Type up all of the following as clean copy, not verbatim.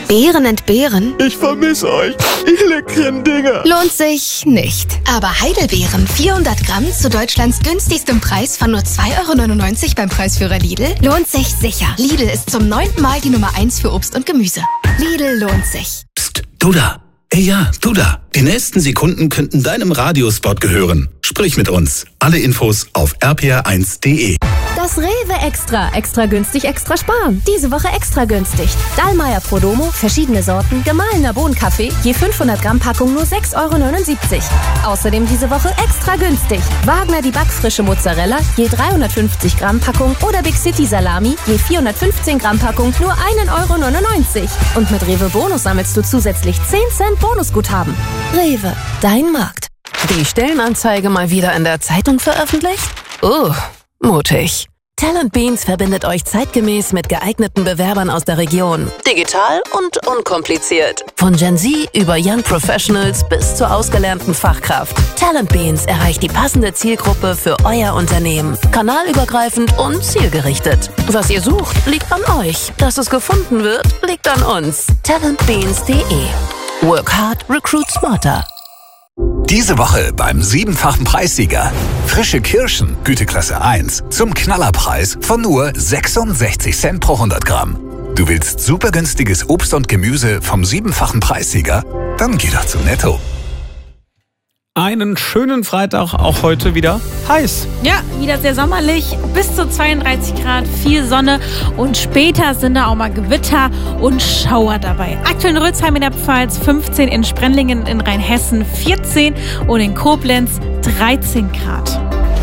Beeren entbehren? Ich vermisse euch, ihr leckeren Dinger. Lohnt sich nicht. Aber Heidelbeeren, 400 Gramm zu Deutschlands günstigstem Preis von nur 2,99 € beim Preisführer Lidl, lohnt sich sicher. Lidl ist zum 9. Mal die Nummer 1 für Obst und Gemüse. Lidl lohnt sich. Psst, du da. Ja, du da. Die nächsten Sekunden könnten deinem Radiospot gehören. Sprich mit uns. Alle Infos auf rpr1.de. Das Rewe Extra. Extra günstig, extra sparen. Diese Woche extra günstig. Dallmayr Prodomo, verschiedene Sorten, gemahlener Bohnenkaffee, je 500 Gramm Packung nur 6,79 €. Außerdem diese Woche extra günstig. Wagner die backfrische Mozzarella, je 350 Gramm Packung oder Big City Salami, je 415 Gramm Packung nur 1,99 €. Und mit Rewe Bonus sammelst du zusätzlich 10 Cent Bonusguthaben. Rewe, dein Markt. Die Stellenanzeige mal wieder in der Zeitung veröffentlicht? Mutig. Talent Beans verbindet euch zeitgemäß mit geeigneten Bewerbern aus der Region. Digital und unkompliziert. Von Gen Z über Young Professionals bis zur ausgelernten Fachkraft. Talent Beans erreicht die passende Zielgruppe für euer Unternehmen. Kanalübergreifend und zielgerichtet. Was ihr sucht, liegt an euch. Dass es gefunden wird, liegt an uns. talentbeans.de. Work hard, recruit smarter. Diese Woche beim 7-fachen Preissieger. Frische Kirschen, Güteklasse 1, zum Knallerpreis von nur 66 Cent pro 100 Gramm. Du willst super günstiges Obst und Gemüse vom 7-fachen Preissieger? Dann geh doch zu Netto. Einen schönen Freitag, auch heute wieder heiß. Ja, wieder sehr sommerlich, bis zu 32 Grad, viel Sonne und später sind da auch mal Gewitter und Schauer dabei. Aktuell in Rützheim in der Pfalz 15, in Sprendlingen in Rheinhessen 14 und in Koblenz 13 Grad.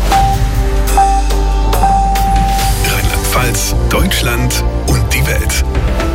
Rheinland-Pfalz, Deutschland und die Welt.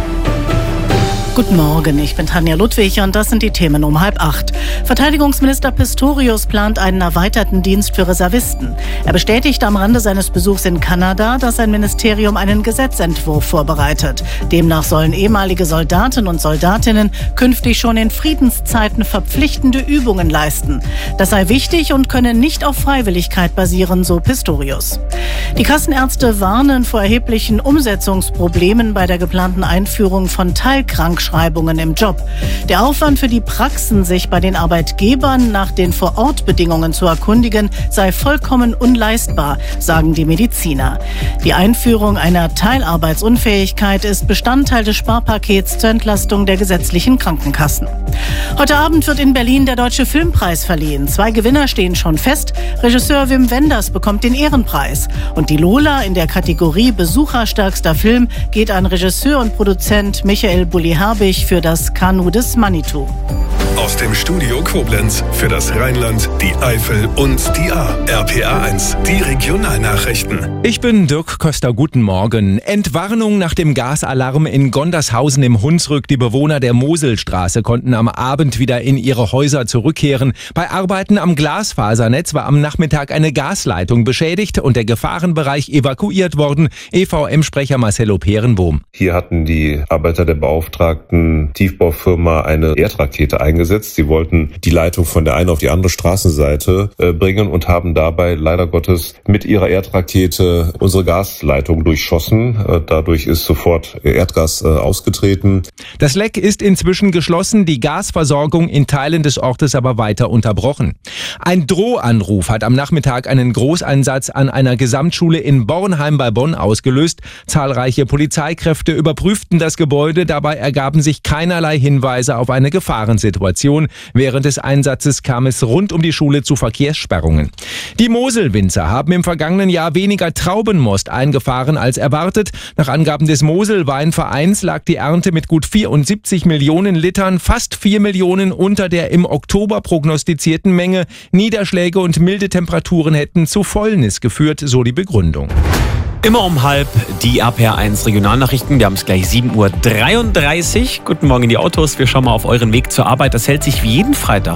Guten Morgen, ich bin Tanja Ludwig und das sind die Themen um 7:30. Verteidigungsminister Pistorius plant einen erweiterten Dienst für Reservisten. Er bestätigt am Rande seines Besuchs in Kanada, dass sein Ministerium einen Gesetzentwurf vorbereitet. Demnach sollen ehemalige Soldaten und Soldatinnen künftig schon in Friedenszeiten verpflichtende Übungen leisten. Das sei wichtig und könne nicht auf Freiwilligkeit basieren, so Pistorius. Die Kassenärzte warnen vor erheblichen Umsetzungsproblemen bei der geplanten Einführung von Teilkrankschreibungen im Job. Der Aufwand für die Praxen, sich bei den Arbeitgebern nach den Vorortbedingungen zu erkundigen, sei vollkommen unleistbar, sagen die Mediziner. Die Einführung einer Teilarbeitsunfähigkeit ist Bestandteil des Sparpakets zur Entlastung der gesetzlichen Krankenkassen. Heute Abend wird in Berlin der Deutsche Filmpreis verliehen. 2 Gewinner stehen schon fest. Regisseur Wim Wenders bekommt den Ehrenpreis. Und die Lola in der Kategorie Besucherstärkster Film geht an Regisseur und Produzent Michael Bulli-Herbig für das Kanu des Manitou. Aus dem Studio Koblenz für das Rheinland, die Eifel und die Ahr. RPR1, die Regionalnachrichten. Ich bin Dirk Köster, guten Morgen. Entwarnung nach dem Gasalarm in Gondershausen im Hunsrück. Die Bewohner der Moselstraße konnten am Abend wieder in ihre Häuser zurückkehren. Bei Arbeiten am Glasfasernetz war am Nachmittag eine Gasleitung beschädigt und der Gefahrenbereich evakuiert worden. EVM-Sprecher Marcelo Peerenbohm. Hier hatten die Arbeiter der beauftragten Tiefbaufirma eine Erdrakete eingesetzt. Sie wollten die Leitung von der einen auf die andere Straßenseite bringen und haben dabei leider Gottes mit ihrer Erdrakete unsere Gasleitung durchschossen. Dadurch ist sofort Erdgas ausgetreten. Das Leck ist inzwischen geschlossen, die Gasversorgung in Teilen des Ortes aber weiter unterbrochen. Ein Drohanruf hat am Nachmittag einen Großeinsatz an einer Gesamtschule in Bornheim bei Bonn ausgelöst. Zahlreiche Polizeikräfte überprüften das Gebäude. Dabei ergaben sich keinerlei Hinweise auf eine Gefahrensituation. Während des Einsatzes kam es rund um die Schule zu Verkehrssperrungen. Die Moselwinzer haben im vergangenen Jahr weniger Traubenmost eingefahren als erwartet. Nach Angaben des Moselweinvereins lag die Ernte mit gut 74 Millionen Litern, fast 4 Millionen unter der im Oktober prognostizierten Menge. Niederschläge und milde Temperaturen hätten zu Fäulnis geführt, so die Begründung. Immer um 12:30 die RPR1 Regionalnachrichten. Wir haben es gleich 7:33 Uhr. Guten Morgen in die Autos. Wir schauen mal auf euren Weg zur Arbeit. Das hält sich wie jeden Freitag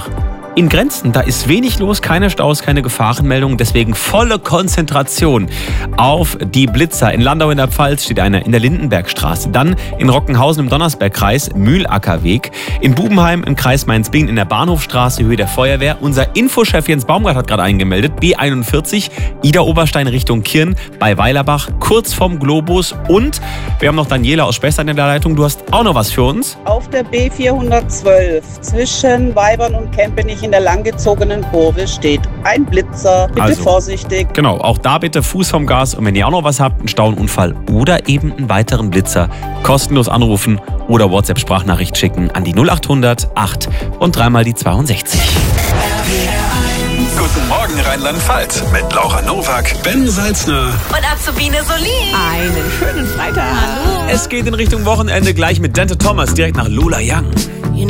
in Grenzen. Da ist wenig los, keine Staus, keine Gefahrenmeldungen. Deswegen volle Konzentration auf die Blitzer. In Landau in der Pfalz steht einer in der Lindenbergstraße. Dann in Rockenhausen im Donnersbergkreis, Mühlackerweg. In Bubenheim im Kreis Mainz-Bingen in der Bahnhofstraße, Höhe der Feuerwehr. Unser Infochef Jens Baumgart hat gerade eingemeldet. B41, Ida-Oberstein Richtung Kirn bei Weilerbach, kurz vom Globus. Und wir haben noch Daniela aus Spessart in der Leitung. Du hast auch noch was für uns. Auf der B412 zwischen Weibern und Kempenich in der langgezogenen Kurve steht ein Blitzer. Bitte vorsichtig. Genau, auch da bitte Fuß vom Gas. Und wenn ihr auch noch was habt, einen Stauunfall oder eben einen weiteren Blitzer, kostenlos anrufen oder WhatsApp-Sprachnachricht schicken an die 0800 8 und dreimal die 62. Guten Morgen Rheinland-Pfalz mit Laura Nowak, Ben Salzner Und Azubine Solin. Einen schönen Freitag. Hallo. Es geht in Richtung Wochenende gleich mit Dante Thomas direkt nach Lola Young.